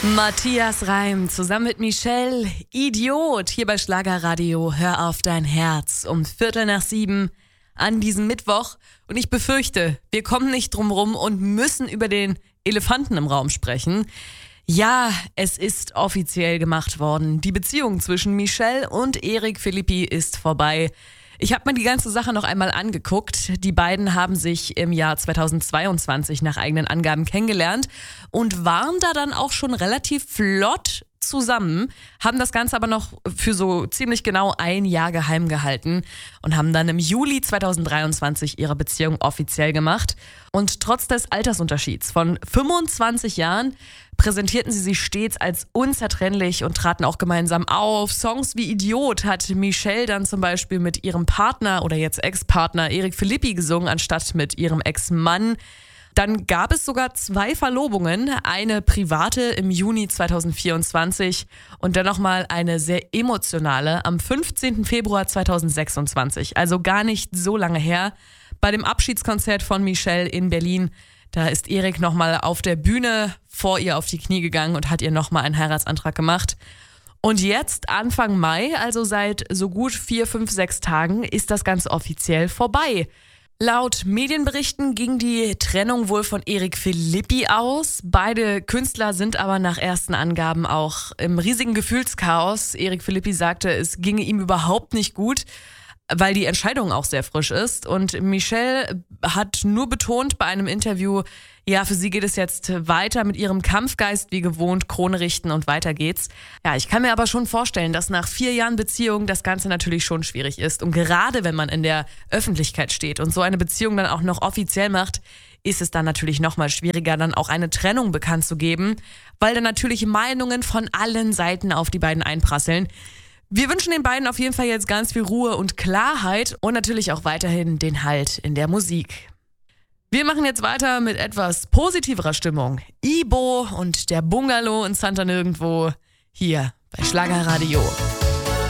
Matthias Reim zusammen mit Michelle, Idiot, hier bei Schlagerradio. Hör auf dein Herz um 6:15 an diesem Mittwoch. Und ich befürchte, wir kommen nicht drum rum und müssen über den Elefanten im Raum sprechen. Ja, es ist offiziell gemacht worden. Die Beziehung zwischen Michelle und Eric Philippi ist vorbei. Ich habe mir die ganze Sache noch einmal angeguckt. Die beiden haben sich im Jahr 2022 nach eigenen Angaben kennengelernt und waren da dann auch schon relativ flott zusammen, haben das Ganze aber noch für so ziemlich genau ein Jahr geheim gehalten und haben dann im Juli 2023 ihre Beziehung offiziell gemacht. Und trotz des Altersunterschieds von 25 Jahren präsentierten sie sich stets als unzertrennlich und traten auch gemeinsam auf. Songs wie Idiot hat Michelle dann zum Beispiel mit ihrem Partner oder jetzt Ex-Partner Eric Philippi gesungen, anstatt mit ihrem Ex-Mann. Dann gab es sogar 2 Verlobungen, eine private im Juni 2024 und dann nochmal eine sehr emotionale am 15. Februar 2026, also gar nicht so lange her. Bei dem Abschiedskonzert von Michelle in Berlin, da ist Eric nochmal auf der Bühne vor ihr auf die Knie gegangen und hat ihr nochmal einen Heiratsantrag gemacht. Und jetzt, Anfang Mai, also seit so gut 4, 5, 6 Tagen, ist das Ganze offiziell vorbei. Laut Medienberichten ging die Trennung wohl von Eric Philippi aus. Beide Künstler sind aber nach ersten Angaben auch im riesigen Gefühlschaos. Eric Philippi sagte, es ginge ihm überhaupt nicht gut, weil die Entscheidung auch sehr frisch ist. Und Michelle hat nur betont bei einem Interview, ja, für sie geht es jetzt weiter mit ihrem Kampfgeist wie gewohnt, Krone richten und weiter geht's. Ja, ich kann mir aber schon vorstellen, dass nach 4 Jahren Beziehung das Ganze natürlich schon schwierig ist. Und gerade wenn man in der Öffentlichkeit steht und so eine Beziehung dann auch noch offiziell macht, ist es dann natürlich nochmal schwieriger, dann auch eine Trennung bekannt zu geben, weil dann natürlich Meinungen von allen Seiten auf die beiden einprasseln. Wir wünschen den beiden auf jeden Fall jetzt ganz viel Ruhe und Klarheit und natürlich auch weiterhin den Halt in der Musik. Wir machen jetzt weiter mit etwas positiverer Stimmung. Ibo und der Bungalow in Santa Nirgendwo hier bei Schlagerradio.